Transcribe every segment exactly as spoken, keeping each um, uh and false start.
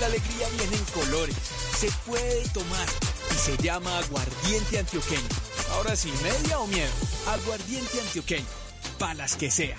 La alegría viene en colores, se puede tomar y se llama aguardiente antioqueño. Ahora sí, media o miedo, aguardiente antioqueño, pa' las que sea.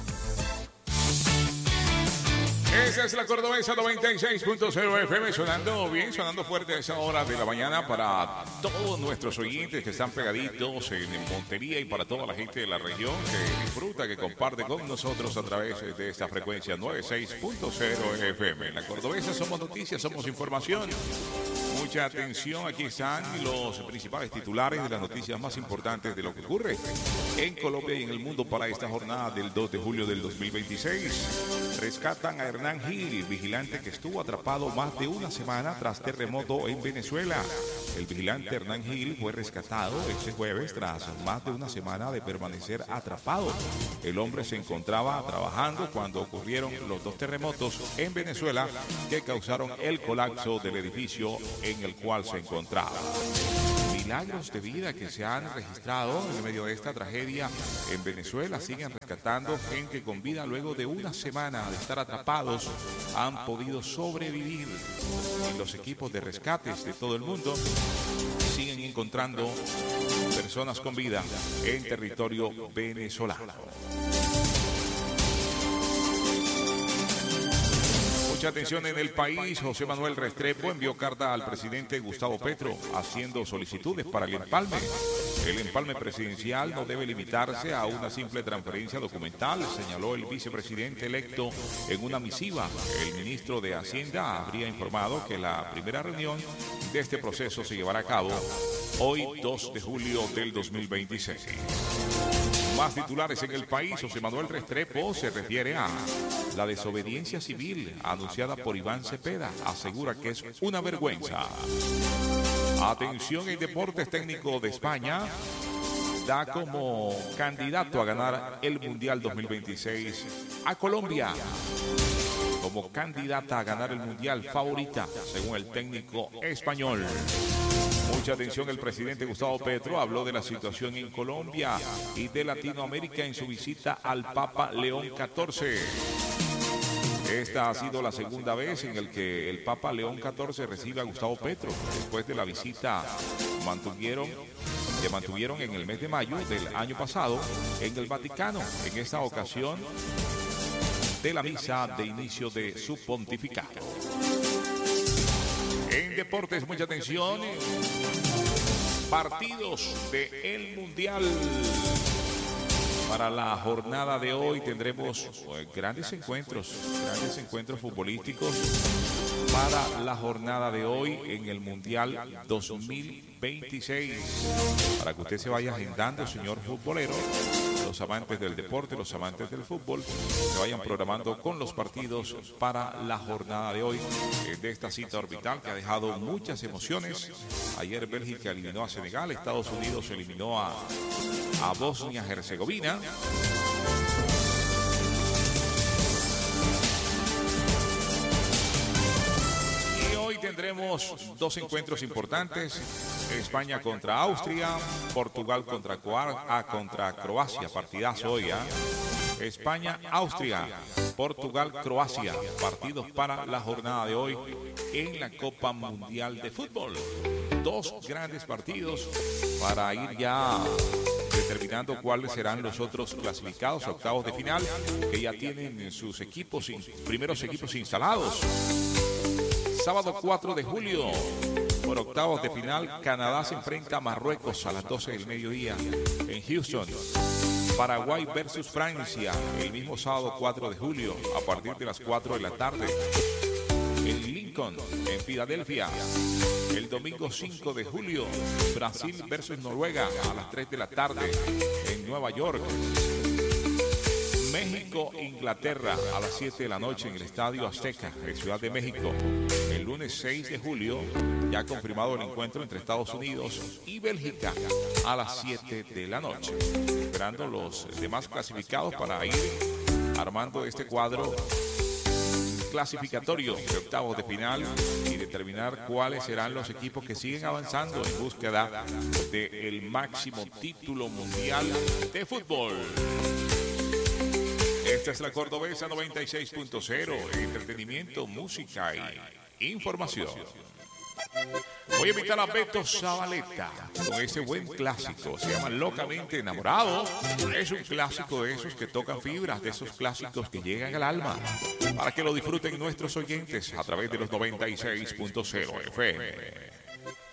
Esa es la Cordobesa noventa y seis punto cero F M, sonando bien, sonando fuerte a esa hora de la mañana para todos nuestros oyentes que están pegaditos en Montería y para toda la gente de la región que disfruta, que comparte con nosotros a través de esta frecuencia noventa y seis punto cero F M. En la Cordobesa somos noticias, somos información. Mucha atención, aquí están los principales titulares de las noticias más importantes de lo que ocurre en Colombia y en el mundo para esta jornada del dos de julio del dos mil veintiséis. Rescatan a Hernán Gil, vigilante que estuvo atrapado más de una semana tras terremoto en Venezuela. El vigilante Hernán Gil fue rescatado este jueves tras más de una semana de permanecer atrapado. El hombre se encontraba trabajando cuando ocurrieron los dos terremotos en Venezuela que causaron el colapso del edificio en el cual se encontraba. Milagros de vida que se han registrado en medio de esta tragedia en Venezuela. Siguen rescatando gente con vida luego de una semana de estar atrapados. Han podido sobrevivir. Y los equipos de rescates de todo el mundo siguen encontrando personas con vida en territorio venezolano. Mucha atención en el país. José Manuel Restrepo envió carta al presidente Gustavo Petro haciendo solicitudes para el empalme. El empalme presidencial no debe limitarse a una simple transferencia documental, señaló el vicepresidente electo en una misiva. El ministro de Hacienda habría informado que la primera reunión de este proceso se llevará a cabo hoy, dos de julio del dos mil veintiséis. Más titulares en el país. José Manuel Restrepo se refiere a la desobediencia civil anunciada por Iván Cepeda. Asegura que es una vergüenza. Atención en deportes. Técnico de España da como candidato a ganar el Mundial dos mil veintiséis a Colombia. Como candidata a ganar el Mundial, favorita, según el técnico español. Mucha atención, el presidente Gustavo Petro habló de la situación en Colombia y de Latinoamérica en su visita al Papa León catorce. Esta ha sido la segunda vez en el que el Papa León catorce recibe a Gustavo Petro. Después de la visita mantuvieron, que mantuvieron en el mes de mayo del año pasado en el Vaticano. En esta ocasión de la misa de inicio de su pontificado. En deportes, mucha atención. Partidos del Mundial. Para la jornada de hoy tendremos pues, grandes encuentros, grandes encuentros futbolísticos para la jornada de hoy en el Mundial dos mil veintiséis. Para que usted se vaya agendando, señor futbolero, los amantes del deporte, los amantes del fútbol, se vayan programando con los partidos para la jornada de hoy eh, de esta cita orbital que ha dejado muchas emociones. Ayer Bélgica eliminó a Senegal, Estados Unidos eliminó a, a Bosnia-Herzegovina. Y hoy tendremos dos encuentros importantes. España contra Austria, Portugal contra, Coar, ah, contra Croacia, partidazo hoy, ¿eh? España, Austria, Portugal, Croacia, partidos para la jornada de hoy en la Copa Mundial de Fútbol. Dos grandes partidos para ir ya determinando cuáles serán los otros clasificados a octavos de final que ya tienen sus equipos, primeros equipos instalados. Sábado cuatro de julio. Por octavos de final, Canadá se enfrenta a Marruecos a las doce del mediodía en Houston. Paraguay versus Francia el mismo sábado cuatro de julio a partir de las cuatro de la tarde. En Lincoln, en Filadelfia. El domingo cinco de julio, Brasil versus Noruega a las tres de la tarde en Nueva York. México, Inglaterra a las siete de la noche en el Estadio Azteca de Ciudad de México. El lunes seis de julio ya confirmado el encuentro entre Estados Unidos y Bélgica a las siete de la noche. Esperando los demás clasificados para ir armando este cuadro clasificatorio de octavos de final y determinar cuáles serán los equipos que siguen avanzando en búsqueda del máximo título mundial de fútbol. Esta es la Cordobesa noventa y seis punto cero, entretenimiento, música y información. Voy a invitar a Beto Zabaleta con ese buen clásico. Se llama Locamente Enamorado. Es un clásico de esos que tocan fibras, de esos clásicos que llegan al alma. Para que lo disfruten nuestros oyentes a través de los noventa y seis punto cero F M.